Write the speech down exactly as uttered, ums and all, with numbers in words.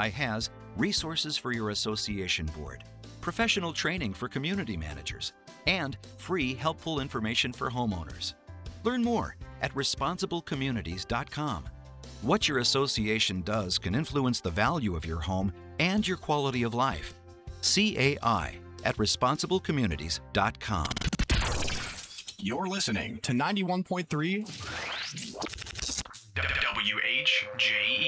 I has resources for your association board, professional training for community managers, and free helpful information for homeowners. Learn more at responsible communities dot com. What your association does can influence the value of your home and your quality of life. C A I at responsible communities dot com. You're listening to ninety-one point three W H J E.